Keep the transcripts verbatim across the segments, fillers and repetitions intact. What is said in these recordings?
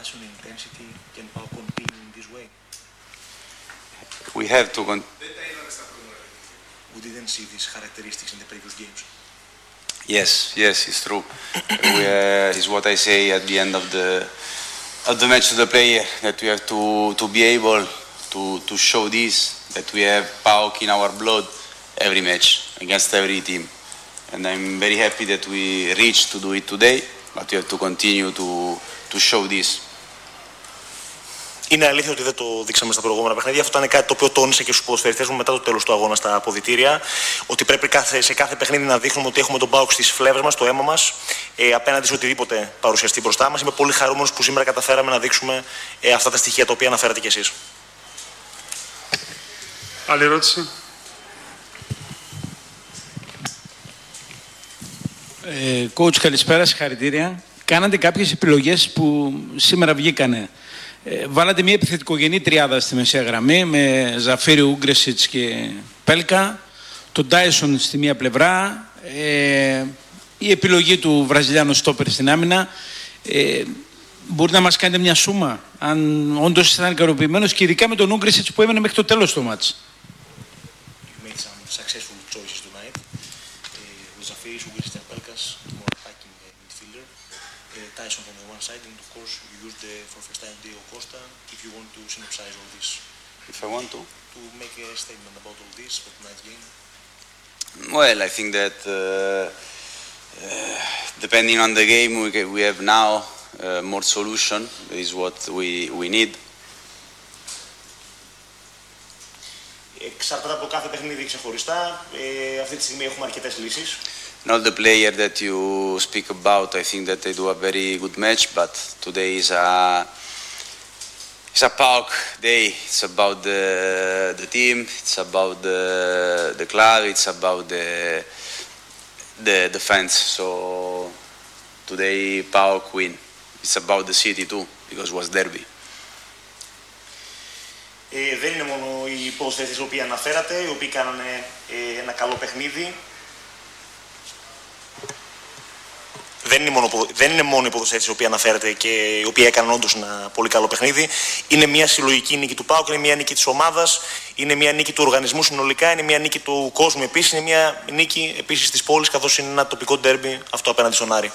passion and intensity? Can P A O K continue in this way? We have to continue. We didn't see these characteristics in the previous games. Yes, yes, it's true. we, uh, it's what I say at the end of the of the match to the player, that we have to to be able to to show this, that we have P A O K in our blood every match against every team. And I'm very happy that we reached to do it today, but we have to continue to to show this. Είναι αλήθεια ότι δεν το δείξαμε στα προηγούμενα παιχνίδια. Αυτό ήταν κάτι το οποίο τόνισε και στους ποδοσφαιριστές μου μετά το τέλος του αγώνα στα αποδυτήρια. Ότι πρέπει κάθε, σε κάθε παιχνίδι να δείχνουμε ότι έχουμε τον P A O K στις φλέβες μας, στο αίμα μας, ε, απέναντι σε οτιδήποτε παρουσιαστεί μπροστά μας. Είμαι πολύ χαρούμενος που σήμερα καταφέραμε να δείξουμε ε, αυτά τα στοιχεία τα οποία αναφέρατε κι εσείς. Άλλη ερώτηση. Ε, coach, καλησπέρα, συγχαρητήρια. Κάνατε κάποιες επιλογές που σήμερα βγήκανε. Ε, βάλατε μια επιθετικογενή τριάδα στη μεσαία γραμμή με Ζαφίρι, Ούγκρεσιτς και Πέλκα, τον Τάισον στη μία πλευρά, ε, η επιλογή του Βραζιλιάνου στόπερ στην άμυνα. Ε, μπορείτε να μας κάνετε μια σούμα αν όντως ήταν ικανοποιημένος και ειδικά με τον Ούγκρεσιτς που έμενε μέχρι το τέλος του μάτς. Tyson from the one side, and of course you used uh, for first time Diego Costa. If you want to synopsize all this, if I want to, to make a statement about all this for tonight's game. Well, I think that uh, uh, depending on the game we we have now, uh, more solution is what we we need. Εξαρτάται από κάθε παιχνίδι ξεχωριστά. Ε, αυτή τη στιγμή έχουμε αρκετές λύσεις. Not the player that you speak about. I think that they do a very good match, but today is a it's a P A O K day. It's about the the team. It's about the the club. It's about the the the fans. So today P A O K win. It's about the city too, because it was derby. Ε, δεν είναι μόνο οι ποδοσφαιριστές οι οποίοι αναφέρατε, οι οποίοι κάνανε ε, ένα καλό παιχνίδι. Δεν είναι, μόνο, δεν είναι μόνο οι ποδοσφαιριστές οι οποίοι αναφέρετε και οι οποίοι έκαναν όντως ένα πολύ καλό παιχνίδι. Είναι μια συλλογική νίκη του P A O K, είναι μια νίκη της ομάδας, είναι μια νίκη του οργανισμού συνολικά, είναι μια νίκη του κόσμου επίσης, είναι μια νίκη επίσης της πόλης, καθώς είναι ένα τοπικό ντέρμπι αυτό απέναντι στον Άρη.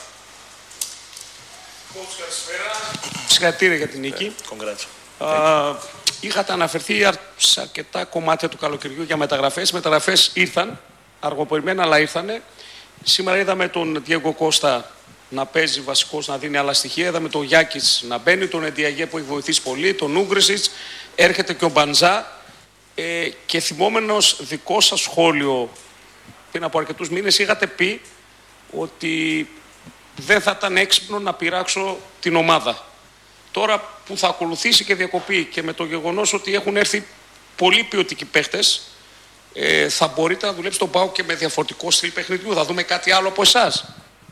Συγχαρητήρια για την νίκη. Uh, είχατε αναφερθεί σε αρκετά κομμάτια του καλοκαιριού για μεταγραφές. Μεταγραφές ήρθαν, αργοπορημένα αλλά ήρθανε. Σήμερα είδαμε τον Διέγκο Κώστα να παίζει βασικός, να δίνει άλλα στοιχεία. Είδαμε τον Γιάκης να μπαίνει, τον Εντιαγέ που έχει βοηθήσει πολύ, τον Ούγκρεσιτς, έρχεται και ο Μπαντζά. Ε, και θυμόμενος δικό σας σχόλιο πριν από αρκετούς μήνες, είχατε πει ότι δεν θα ήταν έξυπνο να πειράξω την ομάδα. Τώρα που θα ακολουθήσει και διακοπή και με το γεγονός ότι έχουν έρθει πολύ ποιοτικοί παίχτες, ε, θα μπορείτε να δουλέψετε τον Π Α Ο Κ και με διαφορετικό στυλ παιχνιδιού. Θα δούμε κάτι άλλο από εσάς.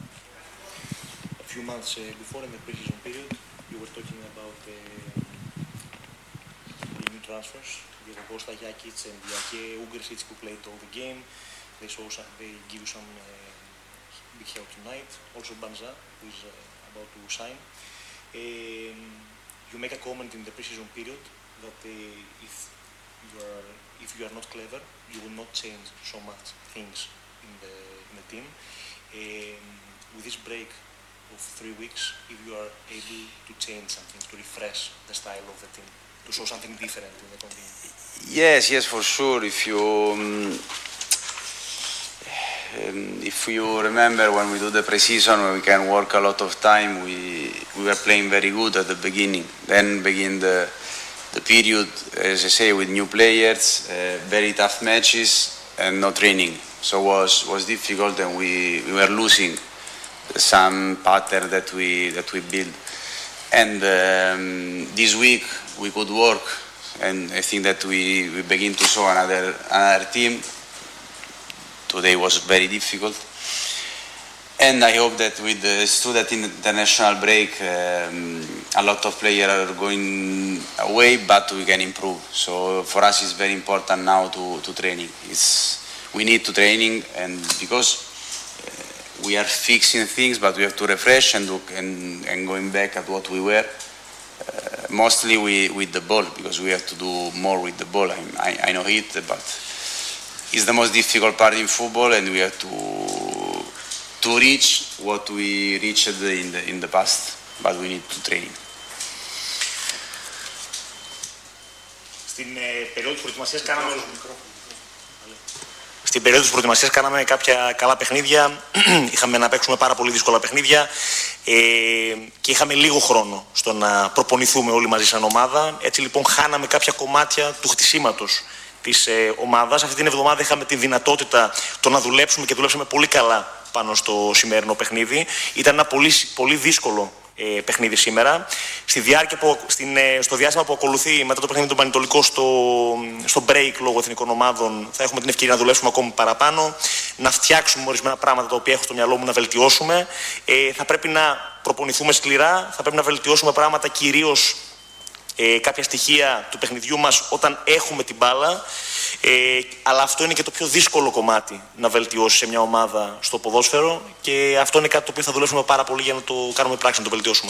Costa, Jakic and Diake, Ugresic who played all the game. They saw some, they give you some uh, big help tonight. Also Banza, who is uh, about to sign. Um, you make a comment in the pre-season period that uh, if you are if you are not clever, you will not change so much things in the in the team. Um, with this break of three weeks, if you are able to change something, to refresh the style of the team, to show something different in the team. Yes, yes, for sure. If you um, um, if you remember when we do the pre-season, when we can work a lot of time, we we were playing very good at the beginning. Then begin the the period, as I say, with new players, uh, very tough matches, and no training. So was was difficult, and we, we were losing some pattern that we that we built. And um, this week we could work. And I think that we, we begin to show another another team. Today was very difficult, and I hope that with the student international break, um, a lot of players are going away, but we can improve. So for us, it's very important now to to training. It's we need to training, and because uh, we are fixing things, but we have to refresh and look and and going back at what we were. mostly we, with the ball, because we have to do more with the ball. I, I, I know it, but it's the most difficult part in football, and we have to to reach what we reached in the in the past, but we need to train. Στην ε, περίοδο της προετοιμασίας κάναμε... Στην περίοδο της προετοιμασίας κάναμε κάποια καλά παιχνίδια, είχαμε να παίξουμε πάρα πολύ δύσκολα παιχνίδια ε, και είχαμε λίγο χρόνο στο να προπονηθούμε όλοι μαζί σαν ομάδα. Έτσι λοιπόν χάναμε κάποια κομμάτια του χτισήματος της ε, ομάδας. Αυτή την εβδομάδα είχαμε τη δυνατότητα το να δουλέψουμε και δουλέψαμε πολύ καλά πάνω στο σημερινό παιχνίδι. Ήταν ένα πολύ, πολύ δύσκολο ε, παιχνίδι σήμερα. Στη διάρκεια που, στην, ε, στο διάστημα που ακολουθεί μετά το παιχνίδι με τον Πανετολικό στο, στο break λόγω εθνικών ομάδων θα έχουμε την ευκαιρία να δουλέψουμε ακόμη παραπάνω, να φτιάξουμε ορισμένα πράγματα τα οποία έχω στο μυαλό μου να βελτιώσουμε. Ε, θα πρέπει να προπονηθούμε σκληρά, θα πρέπει να βελτιώσουμε πράγματα, κυρίως ε, κάποια στοιχεία του παιχνιδιού μας όταν έχουμε την μπάλα. Ε, αλλά αυτό είναι και το πιο δύσκολο κομμάτι να βελτιώσει σε μια ομάδα στο ποδόσφαιρο και αυτό είναι κάτι το οποίο θα δουλέψουμε πάρα πολύ για να το κάνουμε πράξη, να το βελτιώσουμε.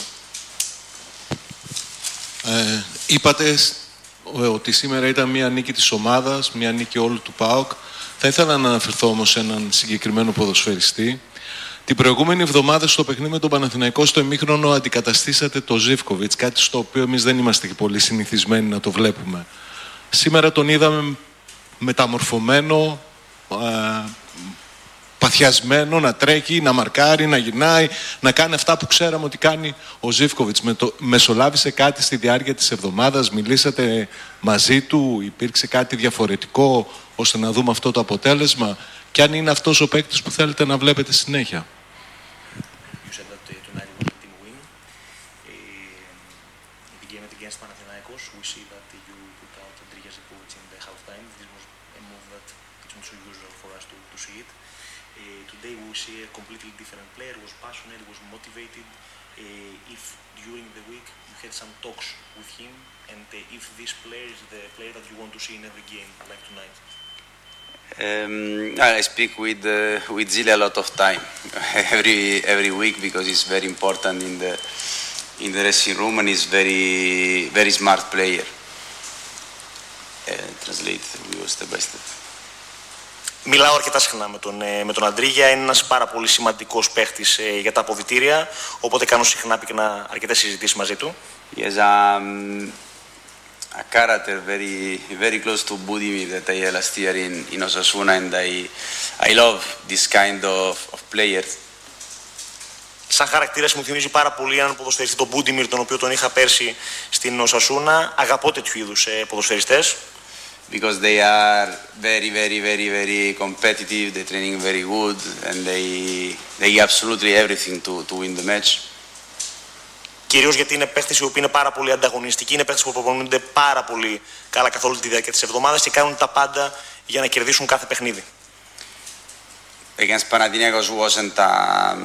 Ε, είπατε ότι σήμερα ήταν μια νίκη της ομάδας, μια νίκη όλου του ΠΑΟΚ. Θα ήθελα να αναφερθώ όμως σε έναν συγκεκριμένο ποδοσφαιριστή. Την προηγούμενη εβδομάδα στο παιχνίδι με τον Παναθηναϊκό στο ημίχρονο αντικαταστήσατε το Ζίβκοβιτς, κάτι στο οποίο εμείς δεν είμαστε και πολύ συνηθισμένοι να το βλέπουμε. Σήμερα τον είδαμε μεταμορφωμένο, ε, παθιασμένο, να τρέχει, να μαρκάρει, να γυρνάει, να κάνει αυτά που ξέραμε ότι κάνει ο Ζίβκοβιτς. Με το, μεσολάβησε κάτι στη διάρκεια της εβδομάδας, μιλήσατε μαζί του, υπήρξε κάτι διαφορετικό ώστε να δούμε αυτό το αποτέλεσμα και αν είναι αυτός ο παίκτης που θέλετε να βλέπετε συνέχεια. Some talks with him, and uh, if this player is the player that you want to see in every game, like tonight. Um, I speak with uh, with Zile a lot of time, every every week, because he's very important in the in the dressing room, and he's very very smart player. Uh, translate, we was step by step. Μιλάω αρκετά συχνά με τον, με τον Αντρίγια, είναι ένας πάρα πολύ σημαντικός παίχτης ε, για τα αποδυτήρια, οπότε κάνω συχνά πυκνά αρκετές συζητήσεις μαζί του. He has um, a character very very close to Budimir that I had last year in, in Osasuna, and I I love this kind of, of players. Σαν χαρακτήρας μου θυμίζει πάρα πολύ έναν ποδοσφαιριστή, τον Budimir, τον οποίο τον είχα πέρσι στην Οσασούνα. Αγαπώ τέτοιου είδους ε, ποδοσφαιριστές. Because they are very, very, very, very competitive, they're training very good, and they they give absolutely everything to, to win the match. Κυρίως γιατί είναι παίχτες οι οποίοι είναι πάρα πολύ ανταγωνιστικοί, είναι παίχτες που προπονούνται πάρα πολύ καλά καθ' όλη τη διάρκεια της εβδομάδας και κάνουν τα πάντα για να κερδίσουν κάθε παιχνίδι. Against Panathinaikos wasn't a,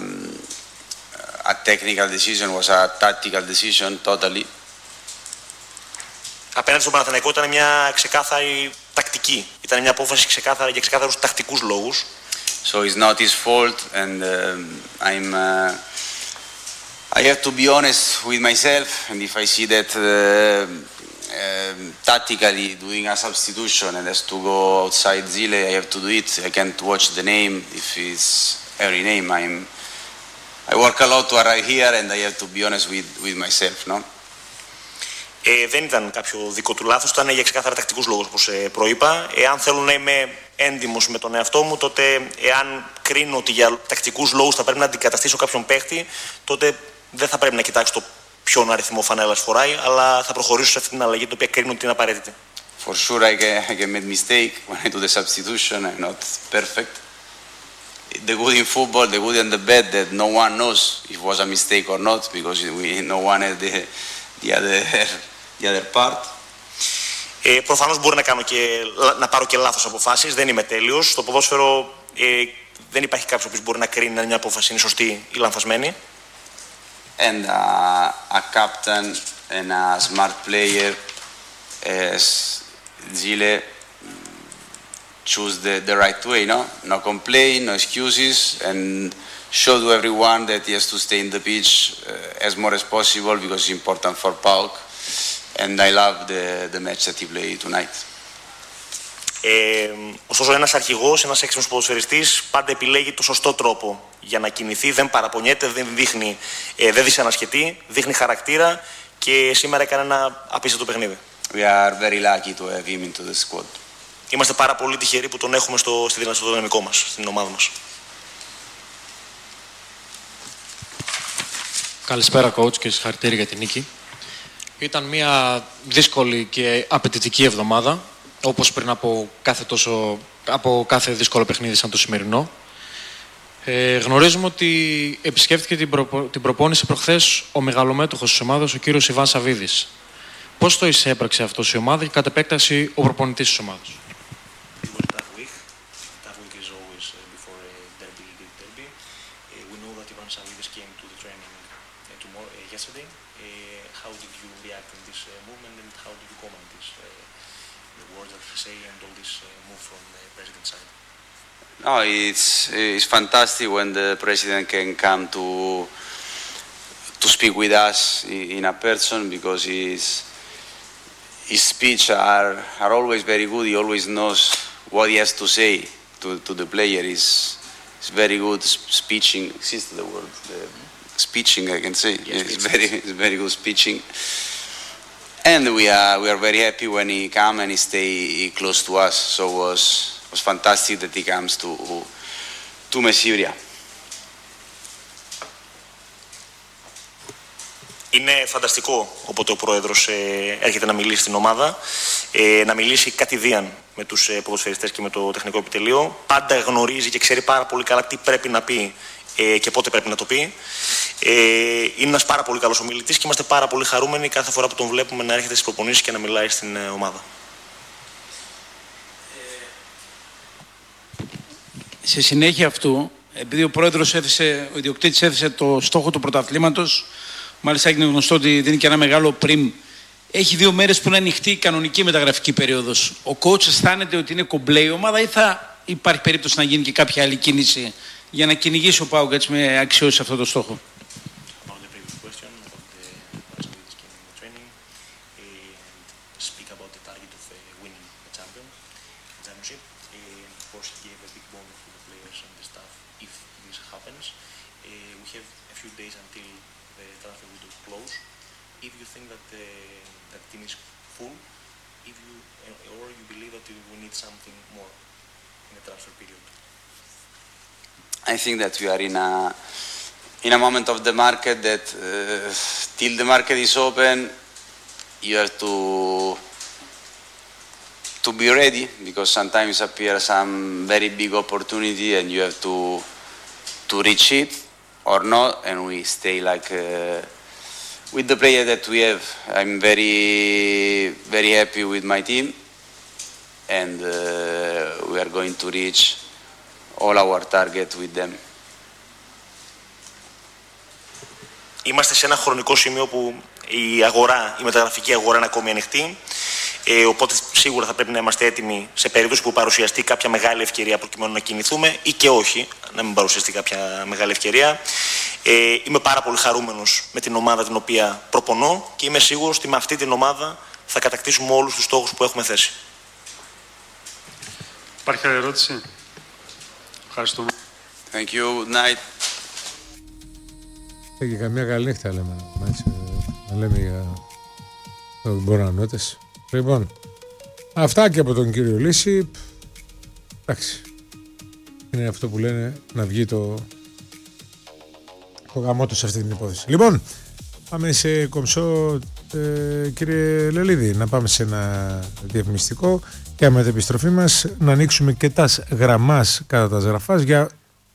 a technical decision, was a tactical decision totally. Απέναντι στον Παναθηναϊκό ήταν μια ξεκάθαρη τακτική. Ήταν μια απόφαση ξεκάθαρα για ξεκάθαρους τακτικούς λόγους. So it's not his fault, and uh, I'm. Uh, I have to be honest with myself, and if I see that uh, uh, tactically doing a substitution and has to go outside Zile, I have to do it. I can't watch the name if it's every name. I'm. I work a lot to arrive here, and I have to be honest with with myself, no. Ε, δεν ήταν κάποιο δικό του λάθος, ήταν για ξεκάθαρα τακτικούς λόγους, όπως ε, προείπα. Εάν θέλω να είμαι έντιμος με τον εαυτό μου, τότε εάν κρίνω ότι για τακτικούς λόγους θα πρέπει να αντικαταστήσω κάποιον παίχτη, τότε δεν θα πρέπει να κοιτάξω το ποιον αριθμό φανέλας φοράει, αλλά θα προχωρήσω σε αυτή την αλλαγή, την οποία κρίνω ότι είναι απαραίτητη. For sure I can, I can make mistake when I do the substitution. I'm not perfect. The good in football, the good and the bad, that no one knows if it was a mistake or not, because we no one had the the other the other part. Ε, προφανώς μπορεί να, κάνω και, να πάρω και λάθος αποφάσεις, δεν είμαι τέλειος. Στο ποδόσφαιρο ε, δεν υπάρχει κάποιος που μπορεί να κρίνει αν μια απόφαση είναι σωστή ή λανθασμένη. And uh, a captain and a smart player as Zile choose the, the right way, no? No complain, no excuses, and show to everyone that he has to stay in the pitch uh, as more as possible because it's important for P A O K. And I love the, the match that he played tonight. Ε, ωστόσο, ένας αρχηγός, ένας έξυπνος ποδοσφαιριστής πάντα επιλέγει το σωστό τρόπο για να κινηθεί, δεν παραπονιέται, δεν δείχνει, ε, δεν δυσανασχετεί, δείχνει χαρακτήρα και σήμερα έκανε ένα απίστευτο παιχνίδι. We are very lucky to have him into the squad. Είμαστε πάρα πολύ τυχεροί που τον έχουμε στο, στο δυναμικό μας, στην ομάδα μας. Καλησπέρα, coach, και συγχαρητήρια για την νίκη. Ήταν μια δύσκολη και απαιτητική εβδομάδα, όπως πριν από κάθε, τόσο, από κάθε δύσκολο παιχνίδι σαν το σημερινό. Ε, γνωρίζουμε ότι επισκέφθηκε την, προπο, την προπόνηση προχθές ο μεγαλομέτωχος της ομάδας, ο κύριος Ιβάν Σαββίδης. Πώς το εισέπραξε αυτό η ομάδα και κατ' επέκταση ο προπονητής της ομάδας? No, it's it's fantastic when the president can come to to speak with us in a person because his his speech are are always very good. He always knows what he has to say to to the player. Is is very good speeching. Exists the word the speeching? I can say yes, it's very it's very good speeching. And we are we are very happy when he come and he stay close to us. So it was. It was fantastic that he comes to to Messivria. Είναι φανταστικό όποτε ο πρόεδρος ε, έρχεται να μιλήσει στην ομάδα, ε, να μιλήσει κατηδίαν με τους ε, ποδοσφαιριστές και με το τεχνικό επιτελείο. Πάντα γνωρίζει και ξέρει πάρα πολύ καλά τι πρέπει να πει ε, και πότε πρέπει να το πει. Ε, είναι ένας πάρα πολύ καλός ομιλητής και είμαστε πάρα πολύ χαρούμενοι κάθε φορά που τον βλέπουμε να έρχεται στις προπονήσεις και να μιλάει στην ε, ομάδα. Σε συνέχεια αυτού, επειδή ο πρόεδρος έθεσε, ο ιδιοκτήτης έθεσε το στόχο του πρωταθλήματος, μάλιστα έγινε γνωστό ότι δίνει και ένα μεγάλο πριμ. Έχει δύο μέρες που είναι ανοιχτή η κανονική μεταγραφική περίοδος. Ο coach αισθάνεται ότι είναι κομπλέ η ομάδα ή θα υπάρχει περίπτωση να γίνει και κάποια άλλη κίνηση για να κυνηγήσει ο Π Α Ο Κ με αξιώσει σε αυτό το στόχο? I think that we are in a in a moment of the market that uh, till the market is open, you have to to be ready because sometimes appear some very big opportunity and you have to to reach it or not, and we stay like uh, with the player that we have. I'm very very happy with my team, and uh, we are going to reach all our target with them. Είμαστε σε ένα χρονικό σημείο που η αγορά, η μεταγραφική αγορά είναι ακόμη ανοιχτή, ε, οπότε σίγουρα θα πρέπει να είμαστε έτοιμοι σε περίπτωση που παρουσιαστεί κάποια μεγάλη ευκαιρία προκειμένου να κινηθούμε ή και όχι, να μην παρουσιαστεί κάποια μεγάλη ευκαιρία. Ε, είμαι πάρα πολύ χαρούμενος με την ομάδα την οποία προπονώ και είμαι σίγουρος ότι με αυτή την ομάδα θα κατακτήσουμε όλους τους στόχους που έχουμε θέσει. Υπάρχει άλλη ερώτηση? Ευχαριστούμε. Thank you. Good night. Και καμία καλή νύχτα λέμε. Έτσι, να λέμε για το μπορανότες. Λοιπόν, αυτά και από τον κύριο Λύση. Εντάξει. Είναι αυτό που λένε να βγει το, το γαμότο σε αυτή την υπόθεση. Λοιπόν, πάμε σε κομψό, ε, κύριε Λελίδη, να πάμε σε ένα διαφημιστικό και με την επιστροφή μας να ανοίξουμε και τα γραμμάς κατά τα ζραφάς για,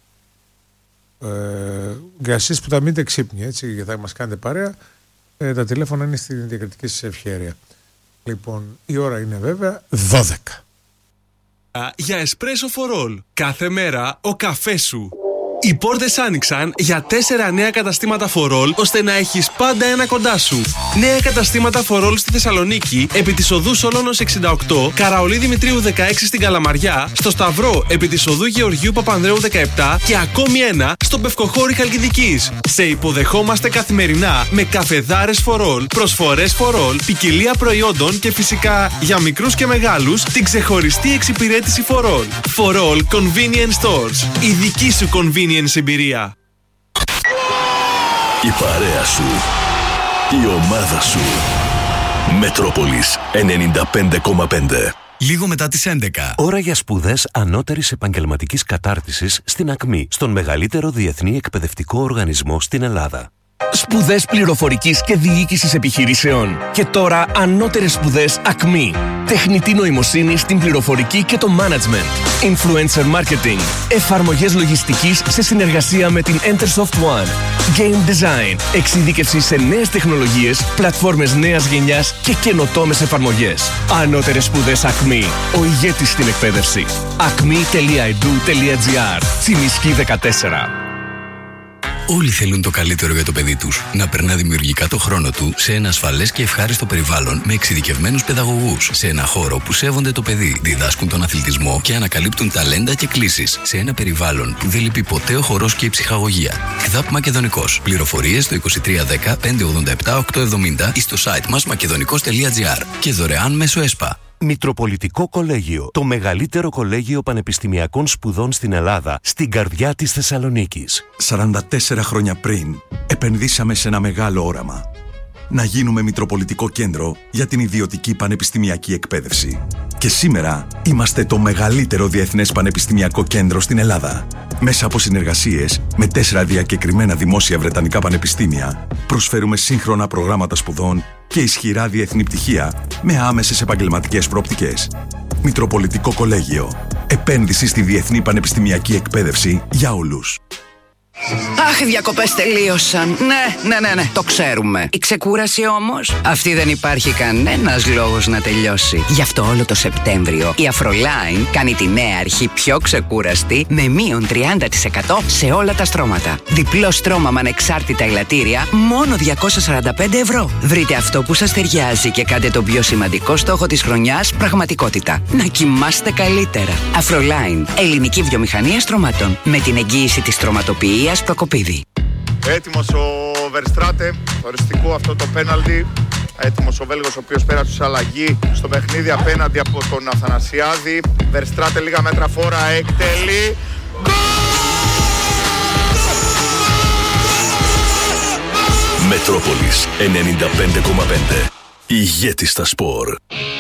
ε, για εσείς που τα μείνετε ξύπνοι, έτσι, γιατί θα μας κάνετε παρέα. Ε, τα τηλέφωνα είναι στην διακριτική σας ευχέρεια. Λοιπόν, η ώρα είναι βέβαια δώδεκα. Για Espresso for All. Κάθε μέρα ο καφές σου. Οι πόρτες άνοιξαν για τέσσερα νέα καταστήματα φορόλ, ώστε να έχεις πάντα ένα κοντά σου. Νέα καταστήματα φορόλ στη Θεσσαλονίκη, επί της οδού Σόλωνος εξήντα οκτώ, Καραολί Δημητρίου δεκαέξι στην Καλαμαριά, στο Σταυρό επί της οδού Γεωργίου Παπανδρέου δεκαεπτά και ακόμη ένα στο Πευκοχώρη Χαλκιδικής. Σε υποδεχόμαστε καθημερινά με καφεδάρες φορόλ, προσφορές φορόλ, ποικιλία προϊόντων και φυσικά για μικρούς και μεγάλους την ξεχωριστή εξυπηρέτηση φορόλ. Φορόλ Convenience Stores. Η δική σου convenience εμπειρία. Η παρέα σου. Η ομάδα σου. Μετρόπολης ενενήντα πέντε κόμμα πέντε. Λίγο μετά τις έντεκα. Ώρα για σπουδές ανώτερης επαγγελματικής κατάρτισης στην ΑΚΜΗ, στον μεγαλύτερο διεθνή εκπαιδευτικό οργανισμό στην Ελλάδα. Σπουδές πληροφορικής και διοίκησης επιχειρήσεων. Και τώρα ανώτερες σπουδές ΑΚΜΗ. Τεχνητή νοημοσύνη στην πληροφορική και το management. Influencer marketing. Εφαρμογές λογιστικής σε συνεργασία με την Entersoft One. Game design. Εξειδίκευση σε νέες τεχνολογίες, πλατφόρμες νέας γενιάς και καινοτόμες εφαρμογές. Ανώτερες σπουδές ΑΚΜΗ. Ο ηγέτης στην εκπαίδευση. ακμη τελεία ι ντι ου τελεία τζι άρ. Τσιμισκή δεκατέσσερα. Όλοι θέλουν το καλύτερο για το παιδί τους. Να περνά δημιουργικά το χρόνο του σε ένα ασφαλές και ευχάριστο περιβάλλον με εξειδικευμένους παιδαγωγούς. Σε ένα χώρο που σέβονται το παιδί, διδάσκουν τον αθλητισμό και ανακαλύπτουν ταλέντα και κλίσεις. Σε ένα περιβάλλον που δεν λείπει ποτέ ο χορός και η ψυχαγωγία. ΚΔΑΠ Μακεδονικός. Πληροφορίες στο είκοσι τρία δέκα πεντακόσια ογδόντα επτά οκτακόσια εβδομήντα ή στο site μας μακεδονικός τελεία τζι άρ και δωρεάν μέσω ΕΣΠΑ. Μητροπολιτικό Κολέγιο, το μεγαλύτερο κολέγιο πανεπιστημιακών σπουδών στην Ελλάδα, στην καρδιά της Θεσσαλονίκης. σαράντα τέσσερα χρόνια πριν, επενδύσαμε σε ένα μεγάλο όραμα. Να γίνουμε Μητροπολιτικό Κέντρο για την ιδιωτική πανεπιστημιακή εκπαίδευση. Και σήμερα είμαστε το μεγαλύτερο διεθνές πανεπιστημιακό κέντρο στην Ελλάδα. Μέσα από συνεργασίες με τέσσερα διακεκριμένα δημόσια βρετανικά πανεπιστήμια, προσφέρουμε σύγχρονα προγράμματα σπουδών και ισχυρά διεθνή πτυχία με άμεσες επαγγελματικές προοπτικές. Μητροπολιτικό Κολέγιο. Επένδυση στη διεθνή πανεπιστημιακή εκπαίδευση για όλους. Αχ, οι διακοπές τελείωσαν. Ναι, ναι, ναι, ναι, το ξέρουμε. Η ξεκούραση όμως, αυτή δεν υπάρχει κανένας λόγος να τελειώσει. Γι' αυτό όλο το Σεπτέμβριο η Afroline κάνει τη νέα αρχή πιο ξεκούραστη με μείον τριάντα τοις εκατό σε όλα τα στρώματα. Διπλό στρώμα με ανεξάρτητα ελαττήρια, μόνο διακόσια σαράντα πέντε ευρώ. Βρείτε αυτό που σας ταιριάζει και κάντε τον πιο σημαντικό στόχο της χρονιάς πραγματικότητα. Να κοιμάστε καλύτερα. Afroline, ελληνική βιομηχανία στρωμάτων. Με την εγγύηση της στρωματοποιίας Προκοπίδη. Έτοιμος ο Verstraete, οριστικό αυτό το πέναλτι. Έτοιμος ο Βέλγος, ο οποίος πέρασε σε αλλαγή στο παιχνίδι απέναντι από τον Αθανασιάδη. Verstraete λίγα μέτρα φόρα, εκτελεί. Μετρόπολης ενενήντα πέντε κόμμα πέντε. Ηγέτη στα σπορ.